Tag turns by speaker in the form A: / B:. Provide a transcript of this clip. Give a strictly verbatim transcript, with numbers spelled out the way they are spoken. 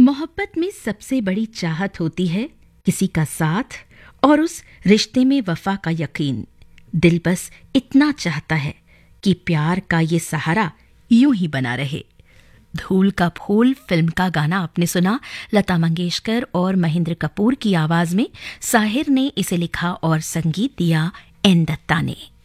A: मोहब्बत में सबसे बड़ी चाहत होती है किसी का साथ और उस रिश्ते में वफा का यकीन। दिल बस इतना चाहता है कि प्यार का ये सहारा यूं ही बना रहे। धूल का फूल फिल्म का गाना आपने सुना। लता मंगेशकर और महेंद्र कपूर की आवाज में साहिर ने इसे लिखा और संगीत दिया एन दत्ता ने।